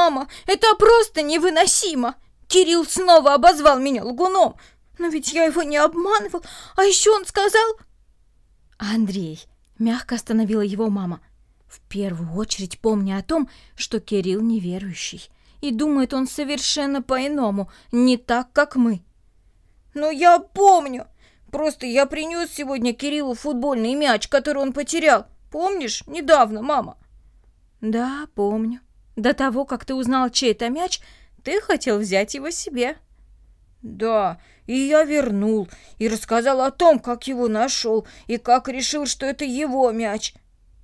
Мама, это просто невыносимо! Кирилл снова обозвал меня лгуном. Но ведь я его не обманывал. А еще он сказал... Андрей, мягко остановила его мама, в первую очередь помня о том, что Кирилл неверующий. И думает он совершенно по-иному, не так, как мы. Но я помню. Просто я принес сегодня Кириллу футбольный мяч, который он потерял. Помнишь? Недавно, мама. Да, помню. До того, как ты узнал, чей это мяч, ты хотел взять его себе. Да, и я вернул, и рассказал о том, как его нашел, и как решил, что это его мяч.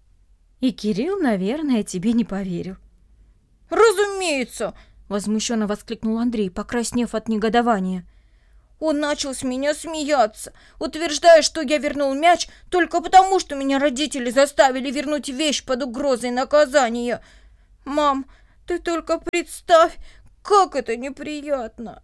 И Кирилл, наверное, тебе не поверил. Разумеется, возмущенно воскликнул Андрей, покраснев от негодования. Он начал с меня смеяться, утверждая, что я вернул мяч только потому, что меня родители заставили вернуть вещь под угрозой наказания. Мам, ты только представь, как это неприятно.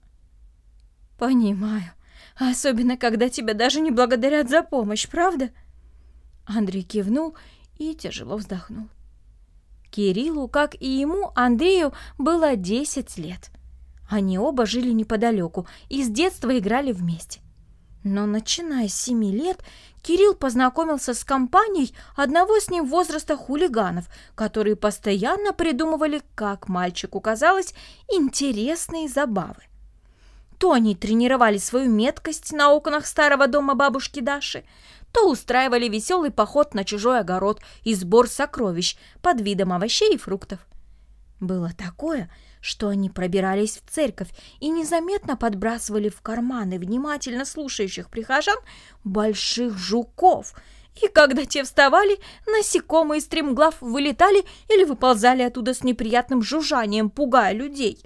Понимаю, особенно когда тебя даже не благодарят за помощь, правда? Андрей кивнул и тяжело вздохнул. Кириллу, как и ему, Андрею, было 10 лет. Они оба жили неподалеку и с детства играли вместе. Но начиная с 7 лет Кирилл познакомился с компанией одного с ним возраста хулиганов, которые постоянно придумывали, как мальчику казалось, интересные забавы. То они тренировали свою меткость на окнах старого дома бабушки Даши, то устраивали веселый поход на чужой огород и сбор сокровищ под видом овощей и фруктов. Было такое, что они пробирались в церковь и незаметно подбрасывали в карманы внимательно слушающих прихожан больших жуков, и когда те вставали, насекомые стремглав вылетали или выползали оттуда с неприятным жужжанием, пугая людей.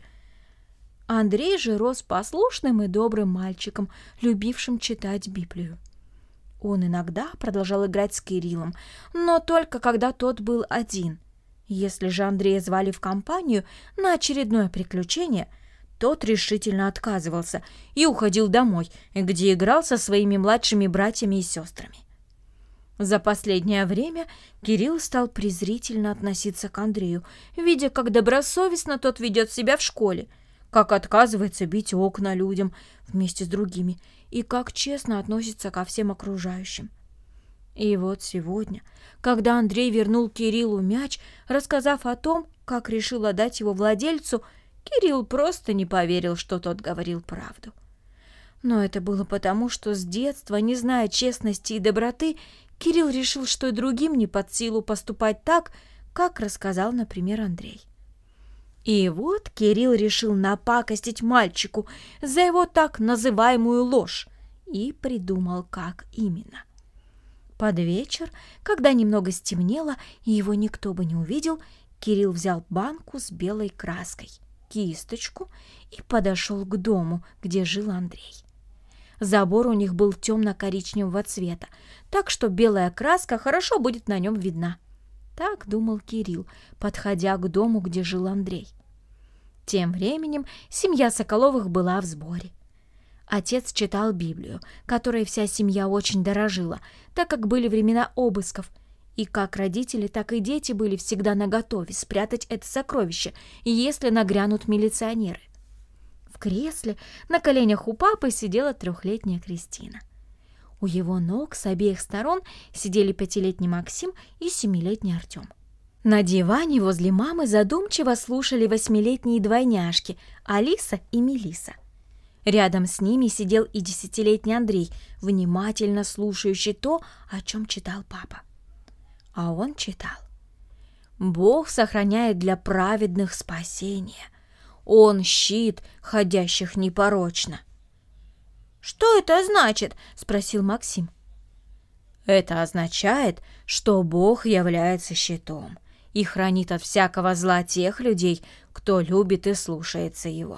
Андрей же рос послушным и добрым мальчиком, любившим читать Библию. Он иногда продолжал играть с Кириллом, но только когда тот был один. Если же Андрея звали в компанию на очередное приключение, тот решительно отказывался и уходил домой, где играл со своими младшими братьями и сестрами. За последнее время Кирилл стал презрительно относиться к Андрею, видя, как добросовестно тот ведет себя в школе, как отказывается бить окна людям вместе с другими и как честно относится ко всем окружающим. И вот сегодня, когда Андрей вернул Кириллу мяч, рассказав о том, как решил отдать его владельцу, Кирилл просто не поверил, что тот говорил правду. Но это было потому, что с детства, не зная честности и доброты, Кирилл решил, что и другим не под силу поступать так, как рассказал, например, Андрей. И вот Кирилл решил напакостить мальчику за его так называемую ложь и придумал, как именно. Под вечер, когда немного стемнело и его никто бы не увидел, Кирилл взял банку с белой краской, кисточку и подошел к дому, где жил Андрей. Забор у них был темно-коричневого цвета, так что белая краска хорошо будет на нем видна. Так думал Кирилл, подходя к дому, где жил Андрей. Тем временем семья Соколовых была в сборе. Отец читал Библию, которой вся семья очень дорожила, так как были времена обысков, и как родители, так и дети были всегда наготове спрятать это сокровище, если нагрянут милиционеры. В кресле на коленях у папы сидела 3-летняя Кристина. У его ног с обеих сторон сидели 5-летний Максим и 7-летний Артем. На диване возле мамы задумчиво слушали 8-летние двойняшки Алиса и Мелиса. Рядом с ними сидел и 10-летний Андрей, внимательно слушающий то, о чем читал папа. А он читал: «Бог сохраняет для праведных спасение. Он щит, ходящих непорочно». «Что это значит?» — спросил Максим. «Это означает, что Бог является щитом и хранит от всякого зла тех людей, кто любит и слушается Его».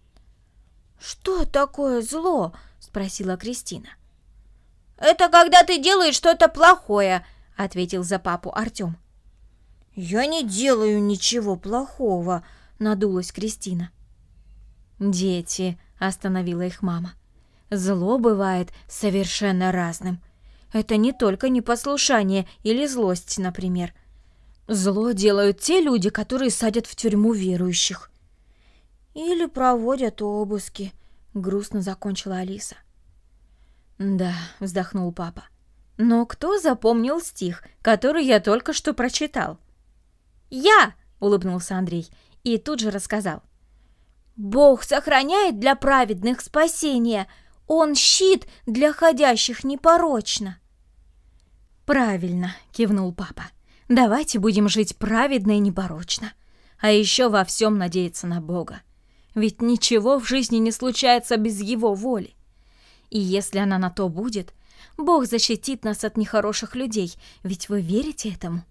«Что такое зло?» — спросила Кристина. «Это когда ты делаешь что-то плохое», — ответил за папу Артем. «Я не делаю ничего плохого», — надулась Кристина. «Дети», — остановила их мама, — «зло бывает совершенно разным. Это не только непослушание или злость, например. Зло делают те люди, которые садят в тюрьму верующих. Или проводят обыски, грустно закончила Алиса. Да, вздохнул папа. Но кто запомнил стих, который я только что прочитал? Я, улыбнулся Андрей и тут же рассказал. Бог сохраняет для праведных спасение, Он щит для ходящих непорочно. Правильно, кивнул папа. Давайте будем жить праведно и непорочно. А еще во всем надеяться на Бога. Ведь ничего в жизни не случается без Его воли. И если она на то будет, Бог защитит нас от нехороших людей. Ведь вы верите этому?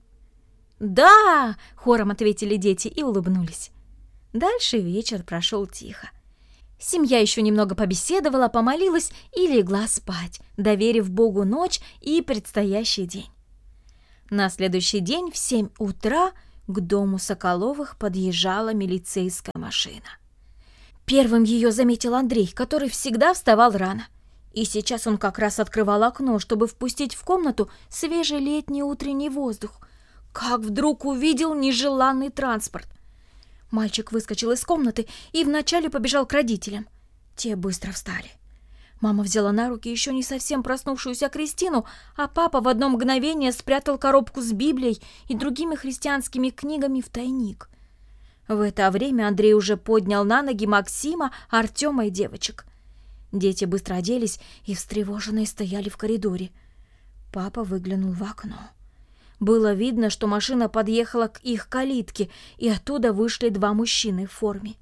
Да, хором ответили дети и улыбнулись. Дальше вечер прошел тихо. Семья еще немного побеседовала, помолилась и легла спать, доверив Богу ночь и предстоящий день. На следующий день в 7 утра к дому Соколовых подъезжала милицейская машина. Первым ее заметил Андрей, который всегда вставал рано. И сейчас он как раз открывал окно, чтобы впустить в комнату свежий летний утренний воздух. Как вдруг увидел нежеланный транспорт. Мальчик выскочил из комнаты и вначале побежал к родителям. Те быстро встали. Мама взяла на руки еще не совсем проснувшуюся Кристину, а папа в одно мгновение спрятал коробку с Библией и другими христианскими книгами в тайник. В это время Андрей уже поднял на ноги Максима, Артема и девочек. Дети быстро оделись и встревоженные стояли в коридоре. Папа выглянул в окно. Было видно, что машина подъехала к их калитке, и оттуда вышли 2 мужчины в форме.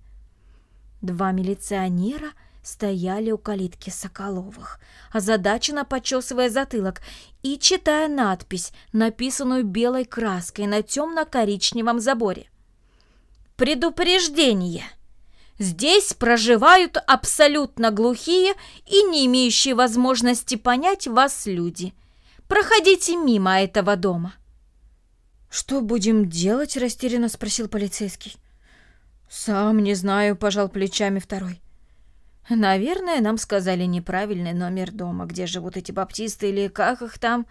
2 милиционера стояли у калитки Соколовых, озадаченно почесывая затылок и читая надпись, написанную белой краской на темно-коричневом заборе. «Предупреждение! Здесь проживают абсолютно глухие и не имеющие возможности понять вас люди. Проходите мимо этого дома». «Что будем делать?» — растерянно спросил полицейский. «Сам не знаю», — пожал плечами второй. «Наверное, нам сказали неправильный номер дома, где живут эти баптисты или как их там.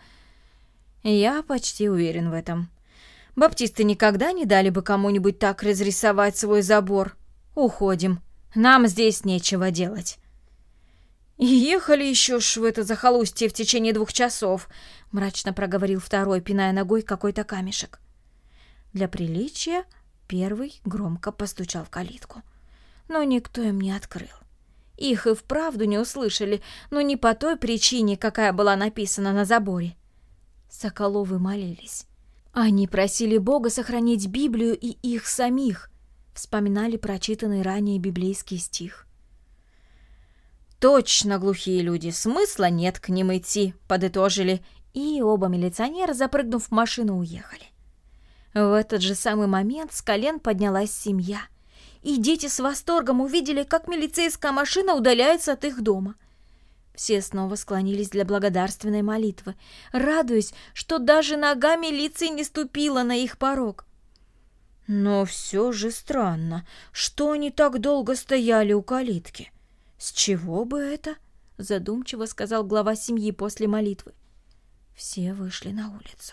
Я почти уверен в этом. Баптисты никогда не дали бы кому-нибудь так разрисовать свой забор. Уходим. Нам здесь нечего делать». «И ехали еще ж в это захолустье в течение 2 часов», — мрачно проговорил второй, пиная ногой какой-то камешек. Для приличия первый громко постучал в калитку, но никто им не открыл. Их и вправду не услышали, но не по той причине, какая была написана на заборе. Соколовы молились. Они просили Бога сохранить Библию и их самих, вспоминали прочитанный ранее библейский стих. «Точно глухие люди, смысла нет к ним идти», — подытожили, и оба милиционера, запрыгнув в машину, уехали. В этот же самый момент с колен поднялась семья, и дети с восторгом увидели, как милицейская машина удаляется от их дома. Все снова склонились для благодарственной молитвы, радуясь, что даже нога милиции не ступила на их порог. Но все же странно, что они так долго стояли у калитки. «С чего бы это?» — задумчиво сказал глава семьи после молитвы. Все вышли на улицу.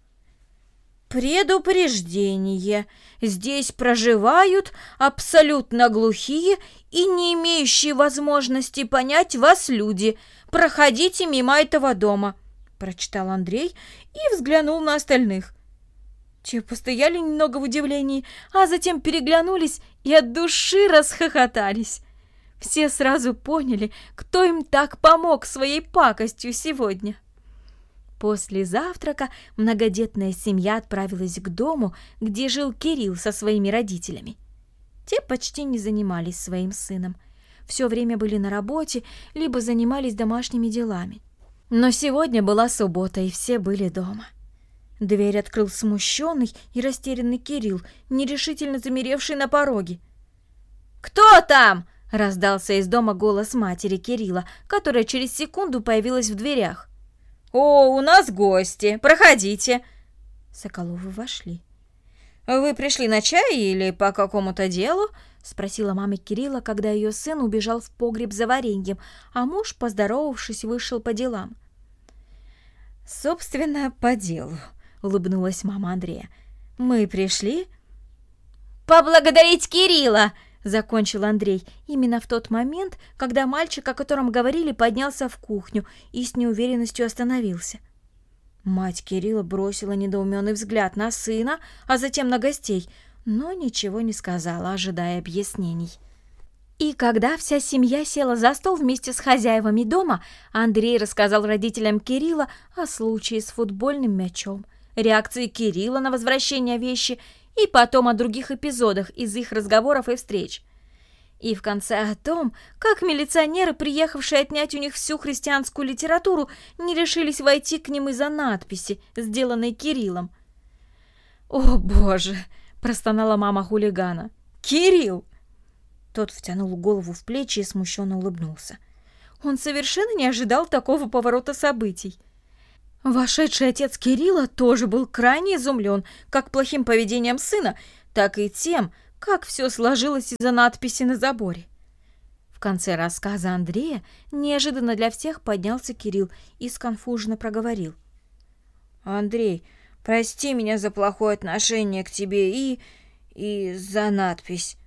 «Предупреждение! Здесь проживают абсолютно глухие и не имеющие возможности понять вас люди. Проходите мимо этого дома», — прочитал Андрей и взглянул на остальных. Те постояли немного в удивлении, а затем переглянулись и от души расхохотались. Все сразу поняли, кто им так помог своей пакостью сегодня. После завтрака многодетная семья отправилась к дому, где жил Кирилл со своими родителями. Те почти не занимались своим сыном. Все время были на работе, либо занимались домашними делами. Но сегодня была суббота, и все были дома. Дверь открыл смущенный и растерянный Кирилл, нерешительно замеревший на пороге. «Кто там?» — раздался из дома голос матери Кирилла, которая через секунду появилась в дверях. «О, у нас гости! Проходите!» Соколовы вошли. «Вы пришли на чай или по какому-то делу?» — спросила мама Кирилла, когда ее сын убежал в погреб за вареньем, а муж, поздоровавшись, вышел по делам. «Собственно, по делу», — улыбнулась мама Андрея. Мы пришли поблагодарить Кирилла, закончил Андрей, именно в тот момент, когда мальчик, о котором говорили, поднялся в кухню и с неуверенностью остановился. Мать Кирилла бросила недоуменный взгляд на сына, а затем на гостей, но ничего не сказала, ожидая объяснений. И когда вся семья села за стол вместе с хозяевами дома, Андрей рассказал родителям Кирилла о случае с футбольным мячом, реакции Кирилла на возвращение вещи и потом о других эпизодах из их разговоров и встреч. И в конце о том, как милиционеры, приехавшие отнять у них всю христианскую литературу, не решились войти к ним из-за надписи, сделанной Кириллом. «О, Боже!» – простонала мама хулигана. «Кирилл!» Тот втянул голову в плечи и смущенно улыбнулся. Он совершенно не ожидал такого поворота событий. Вошедший отец Кирилла тоже был крайне изумлен как плохим поведением сына, так и тем, как все сложилось из-за надписи на заборе. В конце рассказа Андрея неожиданно для всех поднялся Кирилл и сконфуженно проговорил. «Андрей, прости меня за плохое отношение к тебе и за надпись».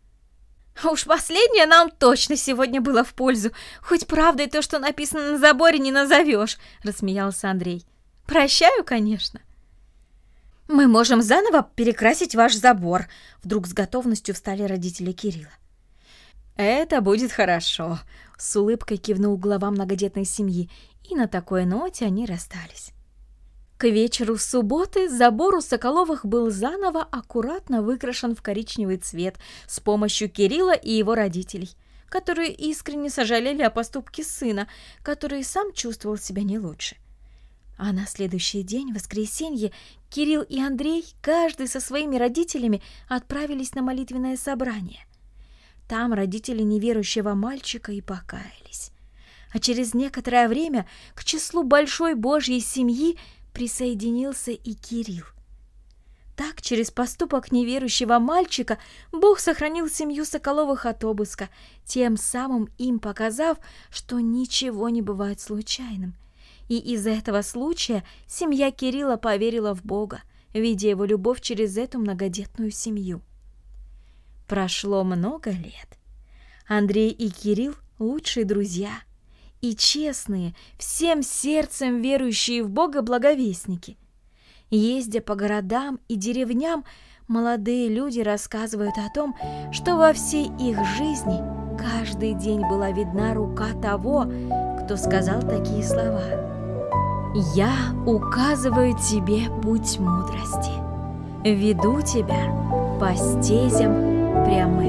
Уж последнее нам точно сегодня было в пользу. Хоть правдой то, что написано на заборе, не назовешь, рассмеялся Андрей. Прощаю, конечно. Мы можем заново перекрасить ваш забор. Вдруг с готовностью встали родители Кирилла. Это будет хорошо, с улыбкой кивнул глава многодетной семьи, и на такой ноте они расстались. К вечеру субботы забор у Соколовых был заново аккуратно выкрашен в коричневый цвет с помощью Кирилла и его родителей, которые искренне сожалели о поступке сына, который сам чувствовал себя не лучше. А на следующий день, воскресенье, Кирилл и Андрей, каждый со своими родителями, отправились на молитвенное собрание. Там родители неверующего мальчика и покаялись. А через некоторое время к числу большой Божьей семьи присоединился и Кирилл. Так, через поступок неверующего мальчика Бог сохранил семью Соколовых от обыска, тем самым им показав, что ничего не бывает случайным. И из-за этого случая семья Кирилла поверила в Бога, видя его любовь через эту многодетную семью. Прошло много лет. Андрей и Кирилл – лучшие друзья и честные, всем сердцем верующие в Бога благовестники. Ездя по городам и деревням, молодые люди рассказывают о том, что во всей их жизни каждый день была видна рука того, кто сказал такие слова: «Я указываю тебе путь мудрости, веду тебя по стезям прямым».